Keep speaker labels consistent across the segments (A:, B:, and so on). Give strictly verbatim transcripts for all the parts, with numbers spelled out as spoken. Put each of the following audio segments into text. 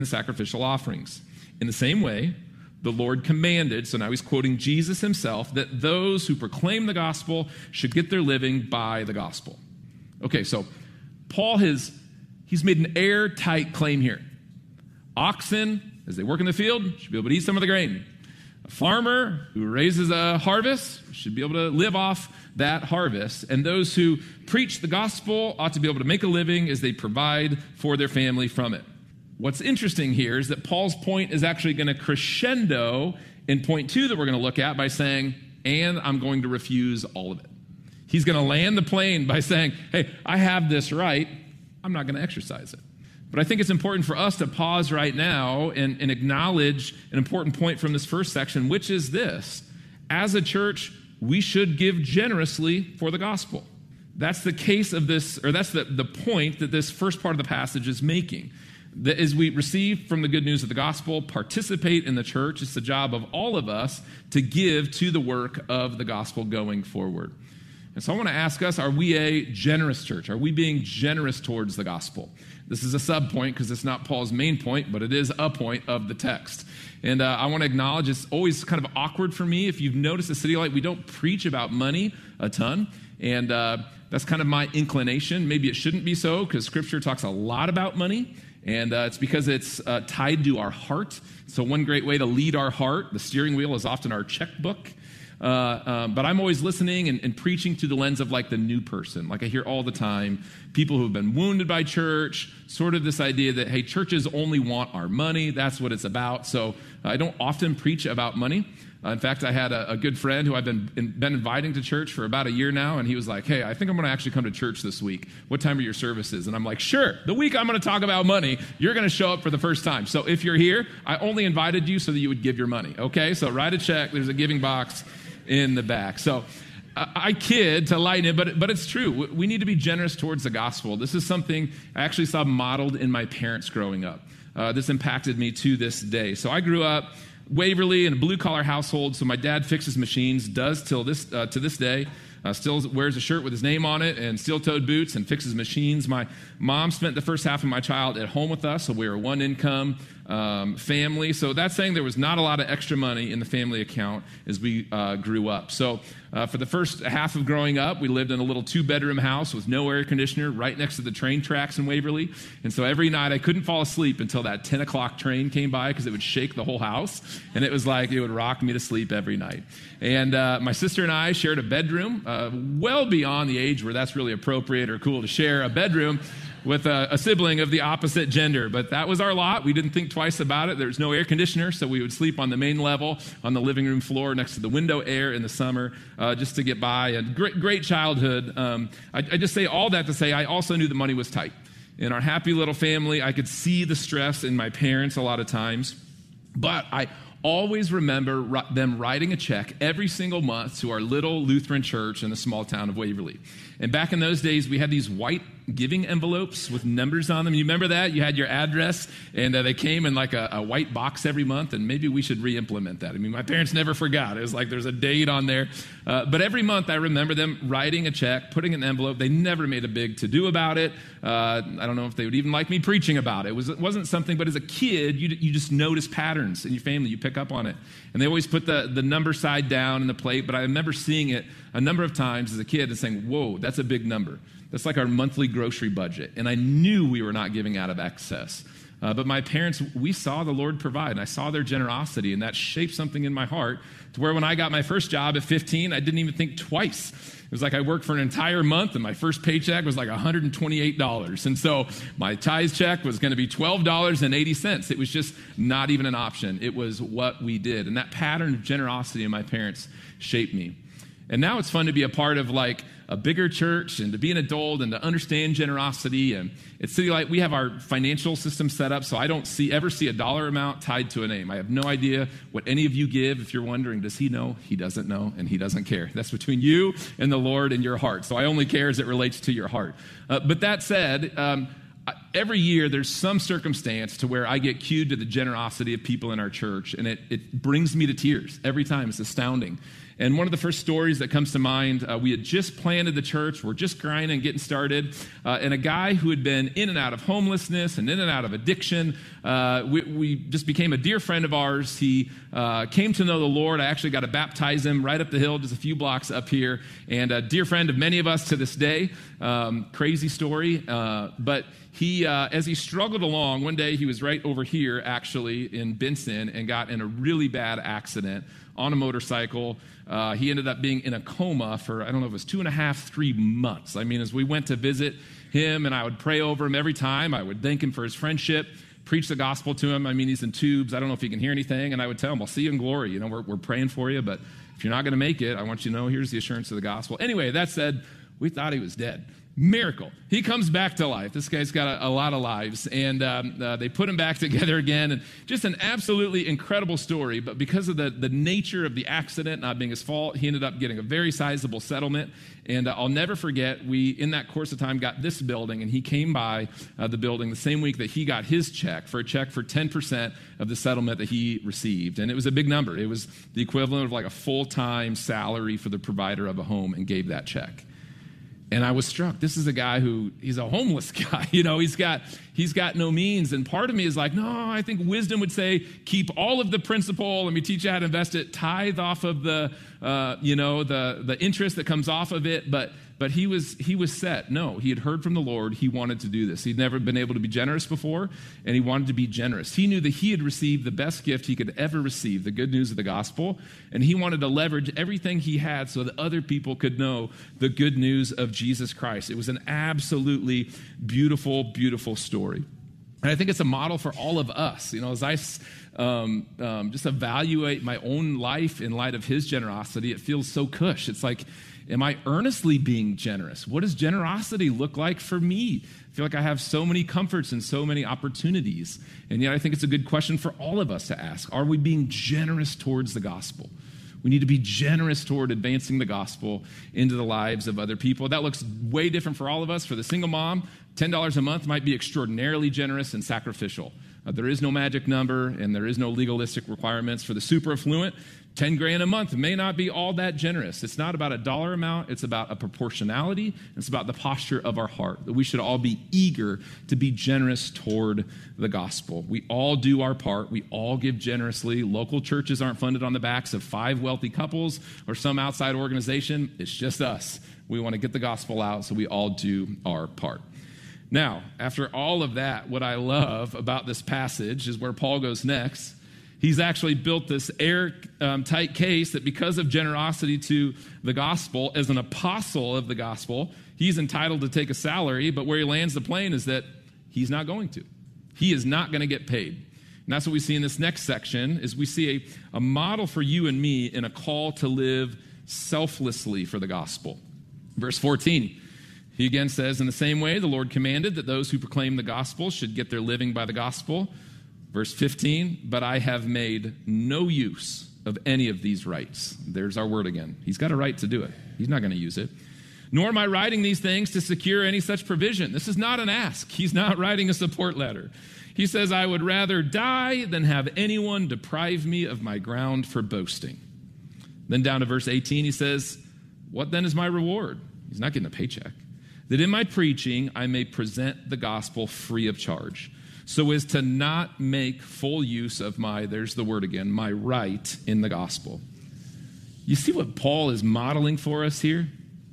A: the sacrificial offerings. In the same way, the Lord commanded, so now he's quoting Jesus himself, that those who proclaim the gospel should get their living by the gospel. Okay, so Paul has, he's made an airtight claim here. Oxen, as they work in the field, should be able to eat some of the grain. A farmer who raises a harvest should be able to live off that harvest. And those who preach the gospel ought to be able to make a living as they provide for their family from it. What's interesting here is that Paul's point is actually going to crescendo in point two that we're going to look at by saying, and I'm going to refuse all of it. He's going to land the plane by saying, hey, I have this right. I'm not going to exercise it. But I think it's important for us to pause right now and, and acknowledge an important point from this first section, which is this. As a church, we should give generously for the gospel. That's the case of this, or that's the, the point that this first part of the passage is making. That as we receive from the good news of the gospel, participate in the church, it's the job of all of us to give to the work of the gospel going forward. And so I want to ask us, are we a generous church? Are we being generous towards the gospel? This is a sub-point because it's not Paul's main point, but it is a point of the text. And uh, I want to acknowledge it's always kind of awkward for me. If you've noticed at City Light, we don't preach about money a ton. And uh, that's kind of my inclination. Maybe it shouldn't be so because Scripture talks a lot about money. And uh, it's because it's uh, tied to our heart. So one great way to lead our heart, the steering wheel is often our checkbook. Uh, um, but I'm always listening and, and preaching through the lens of like the new person. Like I hear all the time, people who have been wounded by church, sort of this idea that, hey, churches only want our money. That's what it's about. So I don't often preach about money. Uh, in fact, I had a, a good friend who I've been in, been inviting to church for about a year now, and he was like, hey, I think I'm going to actually come to church this week. What time are your services? And I'm like, sure, the week I'm going to talk about money, you're going to show up for the first time. So if you're here, I only invited you so that you would give your money, okay? So write a check. There's a giving box in the back. So uh, I kid to lighten it, but, but it's true. We need to be generous towards the gospel. This is something I actually saw modeled in my parents growing up. Uh, this impacted me to this day. So I grew up Waverly in a blue-collar household, so my dad fixes machines, does till this uh, to this day, uh, still wears a shirt with his name on it and steel-toed boots and fixes machines. My mom spent the first half of my child at home with us, so we were a one-income um, family. So that's saying there was not a lot of extra money in the family account as we uh, grew up. So uh, for the first half of growing up, we lived in a little two-bedroom house with no air conditioner right next to the train tracks in Waverly. And so every night I couldn't fall asleep until that ten o'clock train came by because it would shake the whole house. And it was like it would rock me to sleep every night. And uh, my sister and I shared a bedroom, uh, well beyond the age where that's really appropriate or cool to share a bedroom with a, a sibling of the opposite gender. But that was our lot. We didn't think twice about it. There was no air conditioner, so we would sleep on the main level on the living room floor next to the window air in the summer uh, just to get by. And great, great childhood. Um, I, I just say all that to say I also knew the money was tight. In our happy little family, I could see the stress in my parents a lot of times. But I always remember them writing a check every single month to our little Lutheran church in the small town of Waverly. And back in those days, we had these white giving envelopes with numbers on them. You remember that? You had your address, and uh, they came in like a, a white box every month, and maybe we should re-implement that. I mean, my parents never forgot. It was like there's a date on there. Uh, but every month, I remember them writing a check, putting an envelope. They never made a big to-do about it. Uh, I don't know if they would even like me preaching about it. It, was, it wasn't something, but as a kid, you, you just notice patterns in your family. You pick up on it. And they always put the, the number side down in the plate, but I remember seeing it a number of times as a kid and saying, whoa, that's a big number. That's like our monthly grocery budget. And I knew we were not giving out of excess. Uh, but my parents, we saw the Lord provide, and I saw their generosity, and that shaped something in my heart to where when I got my first job at fifteen, I didn't even think twice. It was like I worked for an entire month, and my first paycheck was like one hundred twenty-eight dollars. And so my tithe check was going to be twelve dollars and eighty cents. It was just not even an option. It was what we did. And that pattern of generosity in my parents shaped me. And now it's fun to be a part of like a bigger church and to be an adult and to understand generosity. And at City Light, we have our financial system set up so I don't see ever see a dollar amount tied to a name. I have no idea what any of you give. If you're wondering, does he know? He doesn't know, and he doesn't care. That's between you and the Lord and your heart. So I only care as it relates to your heart. Uh, but that said, um, every year there's some circumstance to where I get cued to the generosity of people in our church, and it, it brings me to tears every time. It's astounding. And one of the first stories that comes to mind, uh, we had just planted the church. We're just grinding, getting started. Uh, and a guy who had been in and out of homelessness and in and out of addiction, uh, we, we just became a dear friend of ours. He uh, came to know the Lord. I actually got to baptize him right up the hill, just a few blocks up here. And a dear friend of many of us to this day. Um, crazy story. Uh, but he, uh, as he struggled along, one day he was right over here, actually, in Benson, and got in a really bad accident on a motorcycle. Uh, he ended up being in a coma for, I don't know if it was two and a half, three months. I mean, as we went to visit him, and I would pray over him every time. I would thank him for his friendship, preach the gospel to him. I mean, he's in tubes. I don't know if he can hear anything. And I would tell him, I'll see you in glory. You know, we're, we're praying for you, but if you're not going to make it, I want you to know here's the assurance of the gospel. Anyway, that said, we thought he was dead. Miracle. He comes back to life. This guy's got a, a lot of lives, and um, uh, they put him back together again, and just an absolutely incredible story. But because of the, the nature of the accident not being his fault, he ended up getting a very sizable settlement, and uh, I'll never forget, we, in that course of time, got this building, and he came by uh, the building the same week that he got his check for a check for ten percent of the settlement that he received, and it was a big number. It was the equivalent of like a full-time salary for the provider of a home, and gave that check. And I was struck. This is a guy who, he's a homeless guy. You know, he's got he's got no means. And part of me is like, no, I think wisdom would say, keep all of the principal. Let me teach you how to invest it. Tithe off of the, uh, you know, the the interest that comes off of it. But but he was he was set. No, he had heard from the Lord. He wanted to do this. He'd never been able to be generous before, and he wanted to be generous. He knew that he had received the best gift he could ever receive, the good news of the gospel, and he wanted to leverage everything he had so that other people could know the good news of Jesus Christ. It was an absolutely beautiful, beautiful story. And I think it's a model for all of us. You know, as I um, um, just evaluate my own life in light of his generosity, it feels so cush. It's like, am I earnestly being generous? What does generosity look like for me? I feel like I have so many comforts and so many opportunities. And yet I think it's a good question for all of us to ask. Are we being generous towards the gospel? We need to be generous toward advancing the gospel into the lives of other people. That looks way different for all of us. For the single mom, ten dollars a month might be extraordinarily generous and sacrificial. Uh, there is no magic number, and there is no legalistic requirements. For the super affluent, ten grand a month may not be all that generous. It's not about a dollar amount. It's about a proportionality. It's about the posture of our heart, that we should all be eager to be generous toward the gospel. We all do our part. We all give generously. Local churches aren't funded on the backs of five wealthy couples or some outside organization. It's just us. We want to get the gospel out, so we all do our part. Now, after all of that, what I love about this passage is where Paul goes next. He's actually built this airtight um, case that because of generosity to the gospel, as an apostle of the gospel, he's entitled to take a salary, but where he lands the plane is that he's not going to. He is not going to get paid. And that's what we see in this next section, is we see a, a model for you and me in a call to live selflessly for the gospel. Verse fourteen. He again says, in the same way, the Lord commanded that those who proclaim the gospel should get their living by the gospel. Verse fifteen, but I have made no use of any of these rights. There's our word again. He's got a right to do it. He's not going to use it. Nor am I writing these things to secure any such provision. This is not an ask. He's not writing a support letter. He says, I would rather die than have anyone deprive me of my ground for boasting. Then down to verse eighteen, he says, what then is my reward? He's not getting a paycheck. That in my preaching I may present the gospel free of charge, so as to not make full use of my, there's the word again, my right in the gospel. You see what Paul is modeling for us here?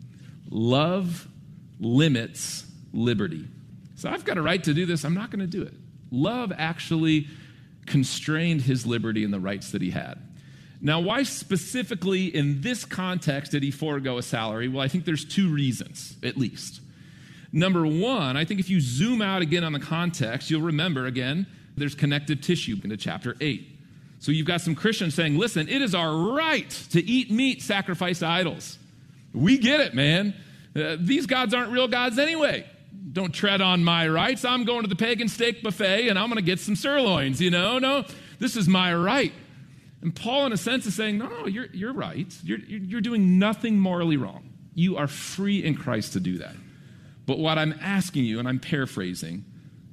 A: Love limits liberty. So I've got a right to do this, I'm not going to do it. Love actually constrained his liberty and the rights that he had. Now, why specifically in this context did he forego a salary? Well, I think there's two reasons, at least. Number one, I think if you zoom out again on the context, you'll remember, again, there's connective tissue into chapter eight. So you've got some Christians saying, listen, it is our right to eat meat sacrificed to idols. We get it, man. Uh, these gods aren't real gods anyway. Don't tread on my rights. I'm going to the pagan steak buffet, and I'm going to get some sirloins, you know? No, this is my right. And Paul, in a sense, is saying, no, no, you're, you're right. You're, you're doing nothing morally wrong. You are free in Christ to do that. But what I'm asking you, and I'm paraphrasing,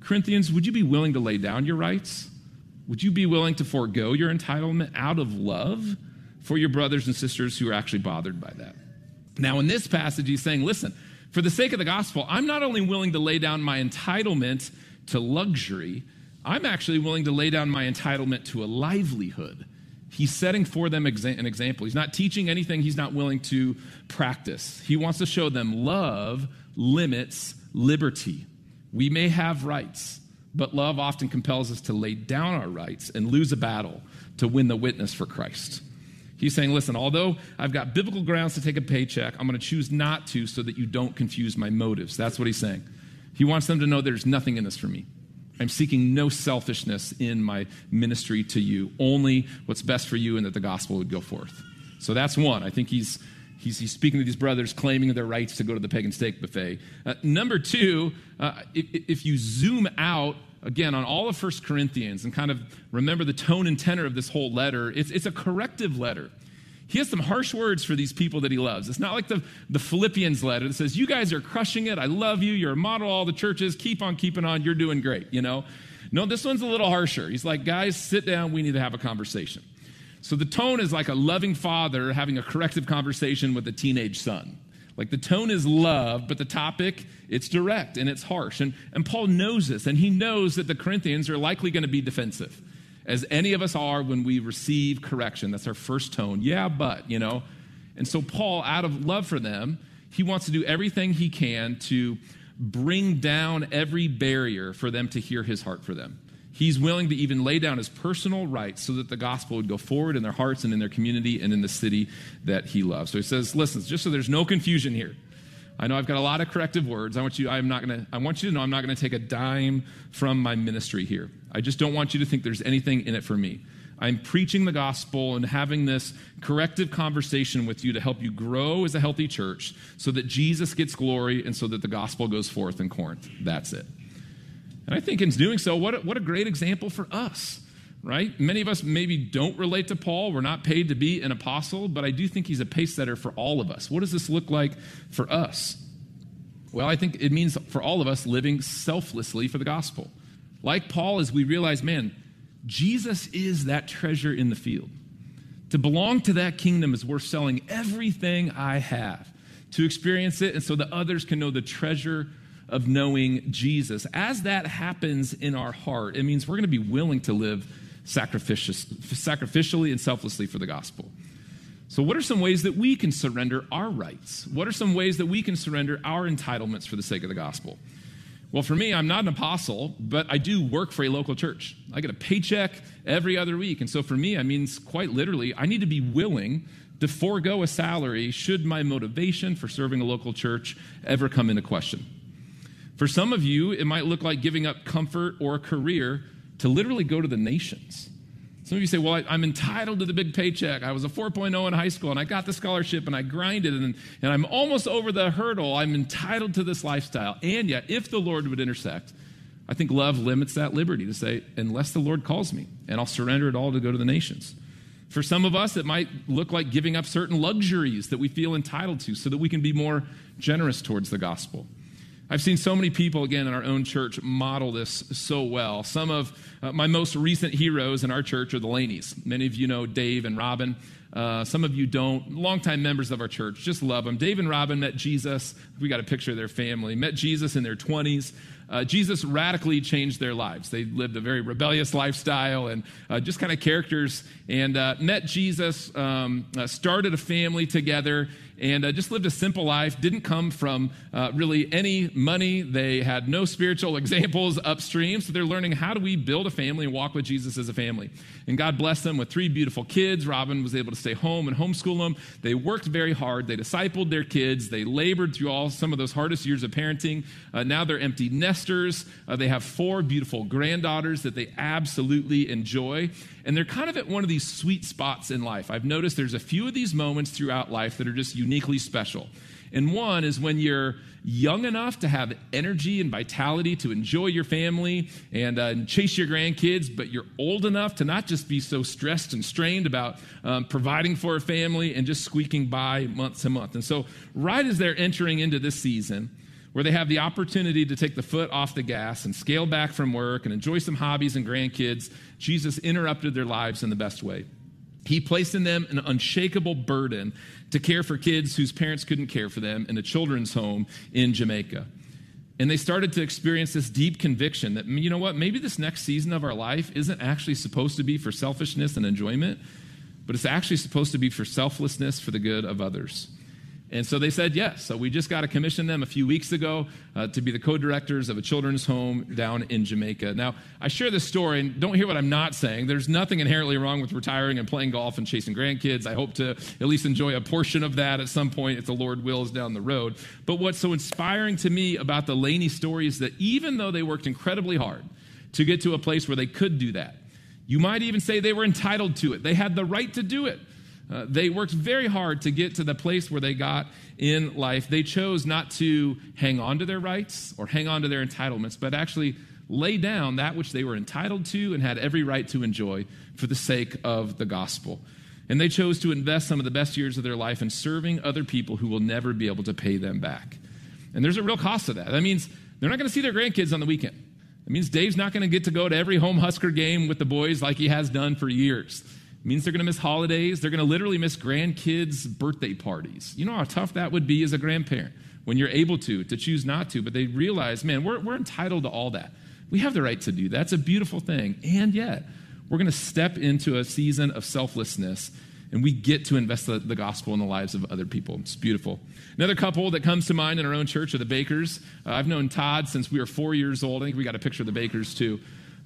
A: Corinthians, would you be willing to lay down your rights? Would you be willing to forego your entitlement out of love for your brothers and sisters who are actually bothered by that? Now, in this passage, he's saying, listen, for the sake of the gospel, I'm not only willing to lay down my entitlement to luxury, I'm actually willing to lay down my entitlement to a livelihood. He's setting for them exa- an example. He's not teaching anything he's not willing to practice. He wants to show them love limits liberty. We may have rights, but love often compels us to lay down our rights and lose a battle to win the witness for Christ. He's saying, listen, although I've got biblical grounds to take a paycheck, I'm going to choose not to so that you don't confuse my motives. That's what he's saying. He wants them to know there's nothing in this for me. I'm seeking no selfishness in my ministry to you, only what's best for you and that the gospel would go forth. So that's one. I think he's he's, he's speaking to these brothers claiming their rights to go to the pagan steak buffet. Uh, number two, uh, if, if you zoom out, again, on all of First Corinthians and kind of remember the tone and tenor of this whole letter, it's, it's a corrective letter. He has some harsh words for these people that he loves. It's not like the, the Philippians letter that says, you guys are crushing it. I love you. You're a model to all the churches. Keep on keeping on. You're doing great, you know? No, this one's a little harsher. He's like, guys, sit down. We need to have a conversation. So the tone is like a loving father having a corrective conversation with a teenage son. Like the tone is love, but the topic, it's direct and it's harsh. And, and Paul knows this, and he knows that the Corinthians are likely going to be defensive, as any of us are when we receive correction. That's our first tone. Yeah, but, you know. And so Paul, out of love for them, he wants to do everything he can to bring down every barrier for them to hear his heart for them. He's willing to even lay down his personal rights so that the gospel would go forward in their hearts and in their community and in the city that he loves. So he says, listen, just so there's no confusion here. I know I've got a lot of corrective words. I want you, I'm not gonna, I want you to know I'm not going to take a dime from my ministry here. I just don't want you to think there's anything in it for me. I'm preaching the gospel and having this corrective conversation with you to help you grow as a healthy church so that Jesus gets glory and so that the gospel goes forth in Corinth. That's it. And I think in doing so, what a, what a great example for us, right? Many of us maybe don't relate to Paul. We're not paid to be an apostle, but I do think he's a pace setter for all of us. What does this look like for us? Well, I think it means for all of us living selflessly for the gospel. Like Paul, as we realize, man, Jesus is that treasure in the field. To belong to that kingdom is worth selling everything I have to experience it and so that others can know the treasure of knowing Jesus. As that happens in our heart, it means we're going to be willing to live sacrificially and selflessly for the gospel. So what are some ways that we can surrender our rights? What are some ways that we can surrender our entitlements for the sake of the gospel? Well, for me, I'm not an apostle, but I do work for a local church. I get a paycheck every other week. And so for me, I mean, quite literally, I need to be willing to forego a salary should my motivation for serving a local church ever come into question. For some of you, it might look like giving up comfort or a career to literally go to the nations. Some of you say, well, I, I'm entitled to the big paycheck. I was a four point oh in high school, and I got the scholarship, and I grinded, and, and I'm almost over the hurdle. I'm entitled to this lifestyle. And yet, if the Lord would intersect, I think love limits that liberty to say, unless the Lord calls me, and I'll surrender it all to go to the nations. For some of us, it might look like giving up certain luxuries that we feel entitled to so that we can be more generous towards the gospel. I've seen so many people, again, in our own church model this so well. Some of uh, my most recent heroes in our church are the Laneys. Many of you know Dave and Robin. Uh, some of you don't. Longtime members of our church. Just love them. Dave and Robin met Jesus. We got a picture of their family. Met Jesus in their twenties. Uh, Jesus radically changed their lives. They lived a very rebellious lifestyle and uh, just kind of characters, and uh, met Jesus, um, uh, started a family together, and uh, just lived a simple life. Didn't come from uh, really any money. They had no spiritual examples upstream, so they're learning how do we build a family and walk with Jesus as a family. And God blessed them with three beautiful kids. Robin was able to stay home and homeschool them. They worked very hard. They discipled their kids. They labored through all some of those hardest years of parenting. Uh, now they're empty nesters. Uh, they have four beautiful granddaughters that they absolutely enjoy. And they're kind of at one of these sweet spots in life. I've noticed there's a few of these moments throughout life that are just uniquely special. And one is when you're young enough to have energy and vitality to enjoy your family and, uh, and chase your grandkids, but you're old enough to not just be so stressed and strained about um, providing for a family and just squeaking by month to month. And so right as they're entering into this season, where they have the opportunity to take the foot off the gas and scale back from work and enjoy some hobbies and grandkids, Jesus interrupted their lives in the best way. He placed in them an unshakable burden to care for kids whose parents couldn't care for them in a children's home in Jamaica. And they started to experience this deep conviction that, you know what, maybe this next season of our life isn't actually supposed to be for selfishness and enjoyment, but it's actually supposed to be for selflessness for the good of others. And so they said yes. So we just got to commission them a few weeks ago uh, to be the co-directors of a children's home down in Jamaica. Now, I share this story, and don't hear what I'm not saying. There's nothing inherently wrong with retiring and playing golf and chasing grandkids. I hope to at least enjoy a portion of that at some point if the Lord wills down the road. But what's so inspiring to me about the Laney story is that even though they worked incredibly hard to get to a place where they could do that, you might even say they were entitled to it. They had the right to do it. Uh, they worked very hard to get to the place where they got in life. They chose not to hang on to their rights or hang on to their entitlements, but actually lay down that which they were entitled to and had every right to enjoy for the sake of the gospel. And they chose to invest some of the best years of their life in serving other people who will never be able to pay them back. And there's a real cost to that. That means they're not going to see their grandkids on the weekend. It means Dave's not going to get to go to every home Husker game with the boys like he has done for years. It means they're going to miss holidays. They're going to literally miss grandkids' birthday parties. You know how tough that would be as a grandparent when you're able to, to choose not to, but they realize, man, we're, we're entitled to all that. We have the right to do that. That's a beautiful thing. And yet, we're going to step into a season of selflessness, and we get to invest the, the gospel in the lives of other people. It's beautiful. Another couple that comes to mind in our own church are the Bakers. Uh, I've known Todd since we were four years old. I think we got a picture of the Bakers, too.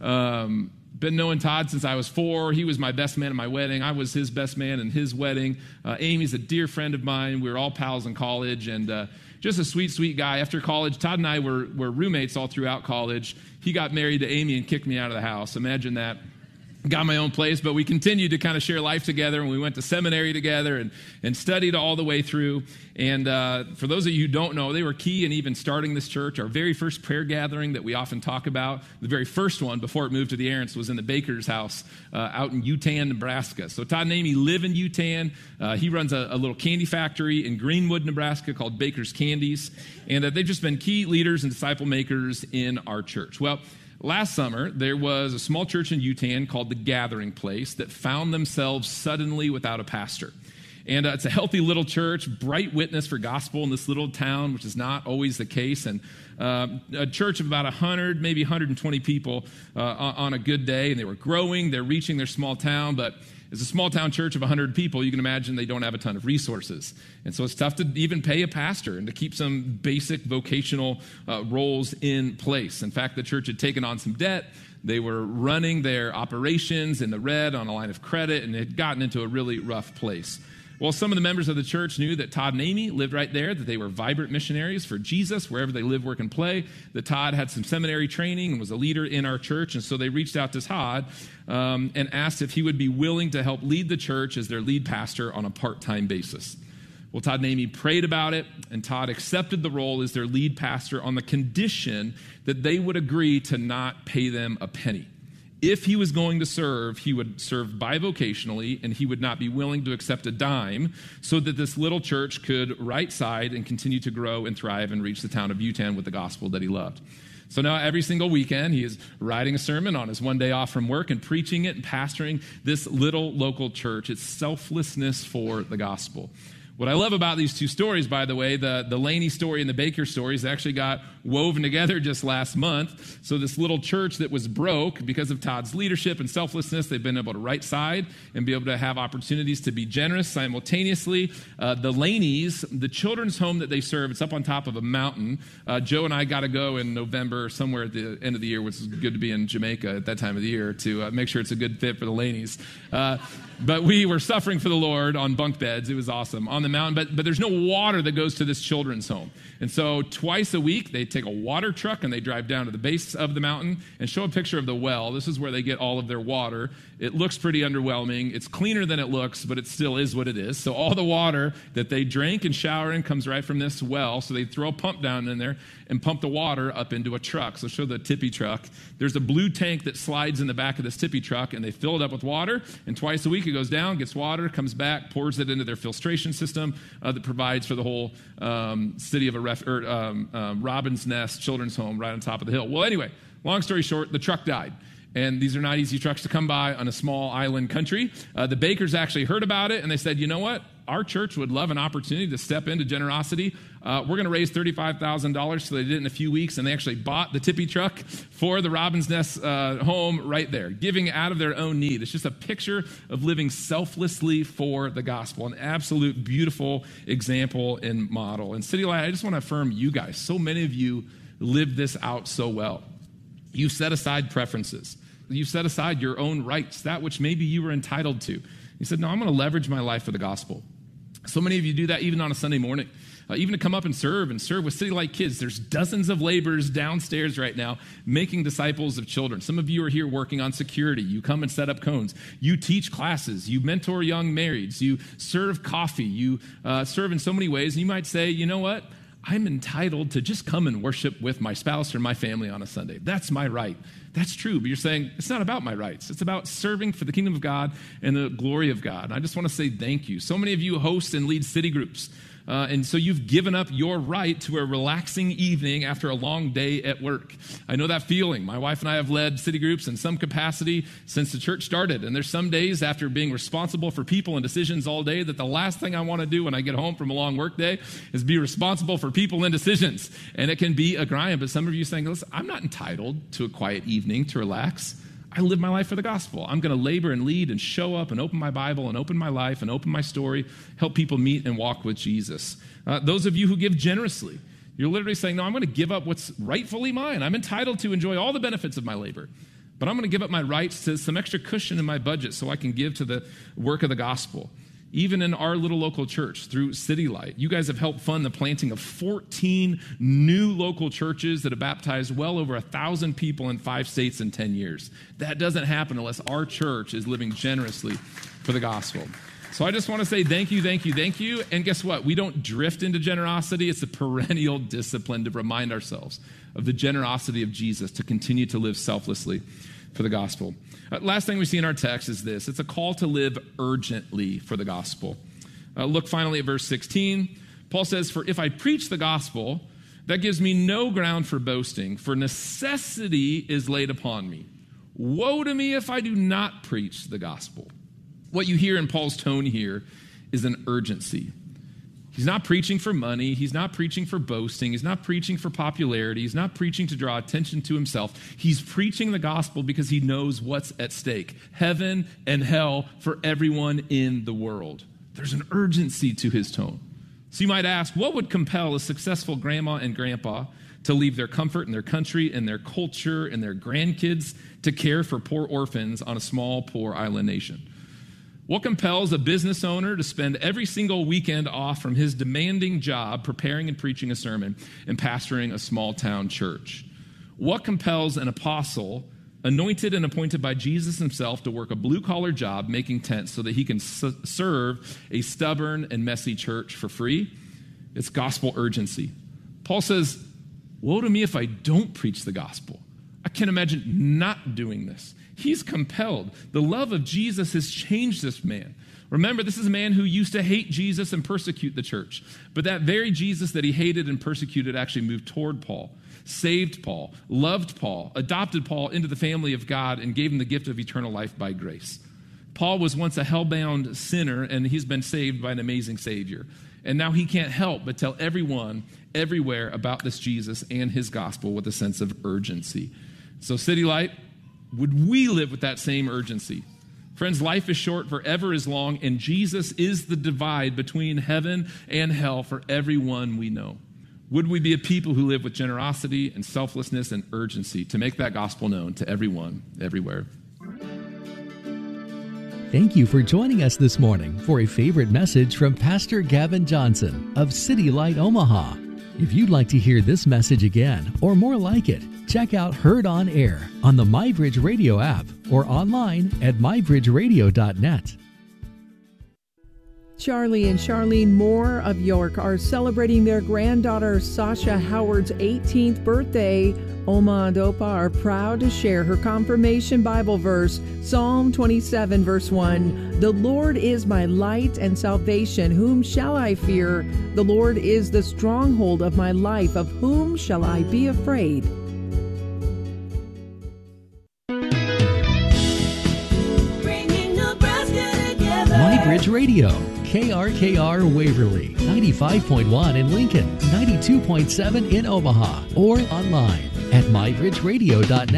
A: Um, been knowing Todd since I was four. He was my best man at my wedding. I was his best man in his wedding. Uh, Amy's a dear friend of mine. We were all pals in college, and uh, just a sweet, sweet guy. After college, Todd and I were, were roommates all throughout college. He got married to Amy and kicked me out of the house. Imagine that. Got my own place, but we continued to kind of share life together, and we went to seminary together and, and studied all the way through. And uh, for those of you who don't know, they were key in even starting this church. Our very first prayer gathering that we often talk about, the very first one before it moved to the Arents, was in the Baker's house uh, out in Utan, Nebraska. So Todd and Amy live in Utan. Uh, he runs a, a little candy factory in Greenwood, Nebraska called Baker's Candies. And uh, they've just been key leaders and disciple makers in our church. Well, last summer, there was a small church in Utan called The Gathering Place that found themselves suddenly without a pastor. And uh, it's a healthy little church, bright witness for gospel in this little town, which is not always the case. And uh, a church of about one hundred, maybe one hundred twenty people uh, on a good day. And they were growing. They're reaching their small town. But as a small town church of one hundred people, you can imagine they don't have a ton of resources. And so it's tough to even pay a pastor and to keep some basic vocational uh, roles in place. In fact, the church had taken on some debt. They were running their operations in the red on a line of credit, and it had gotten into a really rough place. Well, some of the members of the church knew that Todd and Amy lived right there, that they were vibrant missionaries for Jesus wherever they live, work, and play, that Todd had some seminary training and was a leader in our church, and so they reached out to Todd um, and asked if he would be willing to help lead the church as their lead pastor on a part-time basis. Well, Todd and Amy prayed about it, and Todd accepted the role as their lead pastor on the condition that they would agree to not pay them a penny. If he was going to serve, he would serve bivocationally, and he would not be willing to accept a dime so that this little church could right side and continue to grow and thrive and reach the town of Utan with the gospel that he loved. So now every single weekend, he is writing a sermon on his one day off from work and preaching it and pastoring this little local church. It's selflessness for the gospel. What I love about these two stories, by the way, the, the Laney story and the Baker stories actually got woven together just last month. So this little church that was broke because of Todd's leadership and selflessness, they've been able to right side and be able to have opportunities to be generous simultaneously. Uh, the Laneys, the children's home that they serve, it's up on top of a mountain. Uh, Joe and I got to go in November, somewhere at the end of the year, which is good to be in Jamaica at that time of the year to uh, make sure it's a good fit for the Laneys. Uh, but we were suffering for the Lord on bunk beds. It was awesome. On the mountain, but, but there's no water that goes to this children's home. And so twice a week, they take a water truck and they drive down to the base of the mountain and show a picture of the well. This is where they get all of their water. It looks pretty underwhelming. It's cleaner than it looks, but it still is what it is. So all the water that they drink and shower in comes right from this well. So they throw a pump down in there and pump the water up into a truck. So show the tippy truck. There's a blue tank that slides in the back of this tippy truck, and they fill it up with water. And twice a week, it goes down, gets water, comes back, pours it into their filtration system, system uh, that provides for the whole um, city of a ref, or, um, um, Robin's Nest Children's Home right on top of the hill. Well, anyway, long story short, the truck died. And these are not easy trucks to come by on a small island country. Uh, the Bakers actually heard about it, and they said, you know what? Our church would love an opportunity to step into generosity. Uh, we're going to raise thirty-five thousand dollars, so they did it in a few weeks, and they actually bought the Tippy truck for the Robin's Nest uh, home right there, giving out of their own need. It's just a picture of living selflessly for the gospel, an absolute beautiful example and model. And City Light, I just want to affirm you guys. So many of you live this out so well. You set aside preferences. You set aside your own rights, that which maybe you were entitled to. You said, no, I'm going to leverage my life for the gospel. So many of you do that even on a Sunday morning. Uh, even to come up and serve and serve with City Light Kids. There's dozens of laborers downstairs right now making disciples of children. Some of you are here working on security. You come and set up cones. You teach classes. You mentor young marrieds. You serve coffee. You uh, serve in so many ways. And you might say, you know what? I'm entitled to just come and worship with my spouse or my family on a Sunday. That's my right. That's true, but you're saying it's not about my rights. It's about serving for the kingdom of God and the glory of God. And I just want to say thank you. So many of you host and lead city groups. Uh, and so you've given up your right to a relaxing evening after a long day at work. I know that feeling. My wife and I have led city groups in some capacity since the church started. And there's some days after being responsible for people and decisions all day that the last thing I want to do when I get home from a long work day is be responsible for people and decisions. And it can be a grind. But some of you saying, listen, I'm not entitled to a quiet evening to relax. I live my life for the gospel. I'm going to labor and lead and show up and open my Bible and open my life and open my story, help people meet and walk with Jesus. Uh, those of you who give generously, you're literally saying, no, I'm going to give up what's rightfully mine. I'm entitled to enjoy all the benefits of my labor, but I'm going to give up my rights to some extra cushion in my budget so I can give to the work of the gospel. Even in our little local church through City Light, you guys have helped fund the planting of fourteen new local churches that have baptized well over one thousand people in five states in ten years. That doesn't happen unless our church is living generously for the gospel. So I just want to say thank you, thank you, thank you. And guess what? We don't drift into generosity. It's a perennial discipline to remind ourselves of the generosity of Jesus, to continue to live selflessly for the gospel. Uh, last thing we see in our text is this. It's a call to live urgently for the gospel. Uh, look finally at verse sixteen. Paul says, for if I preach the gospel, that gives me no ground for boasting, for necessity is laid upon me. Woe to me if I do not preach the gospel. What you hear in Paul's tone here is an urgency. He's not preaching for money. He's not preaching for boasting. He's not preaching for popularity. He's not preaching to draw attention to himself. He's preaching the gospel because he knows what's at stake. Heaven and hell for everyone in the world. There's an urgency to his tone. So you might ask, what would compel a successful grandma and grandpa to leave their comfort and their country and their culture and their grandkids to care for poor orphans on a small, poor island nation? What compels a business owner to spend every single weekend off from his demanding job preparing and preaching a sermon and pastoring a small town church? What compels an apostle anointed and appointed by Jesus himself to work a blue-collar job making tents so that he can s- serve a stubborn and messy church for free? It's gospel urgency. Paul says, woe to me if I don't preach the gospel. I can't imagine not doing this. He's compelled. The love of Jesus has changed this man. Remember, this is a man who used to hate Jesus and persecute the church. But that very Jesus that he hated and persecuted actually moved toward Paul, saved Paul, loved Paul, adopted Paul into the family of God, and gave him the gift of eternal life by grace. Paul was once a hell-bound sinner, and he's been saved by an amazing Savior. And now he can't help but tell everyone, everywhere about this Jesus and his gospel with a sense of urgency. So, City Light, would we live with that same urgency? Friends, life is short, forever is long, and Jesus is the divide between heaven and hell for everyone we know. Would we be a people who live with generosity and selflessness and urgency to make that gospel known to everyone, everywhere?
B: Thank you for joining us this morning for a favorite message from Pastor Gavin Johnson of City Light Omaha. If you'd like to hear this message again or more like it, check out Heard on Air on the MyBridge Radio app or online at my bridge radio dot net.
C: Charlie and Charlene Moore of York are celebrating their granddaughter Sasha Howard's eighteenth birthday. Oma and Opa are proud to share her confirmation Bible verse, Psalm twenty-seven, verse one. The Lord is my light and salvation. Whom shall I fear? The Lord is the stronghold of my life. Of whom shall I be afraid?
B: MyBridge Radio, K R K R Waverly, ninety-five point one in Lincoln, ninety-two point seven in Omaha, or online at my bridge radio dot net.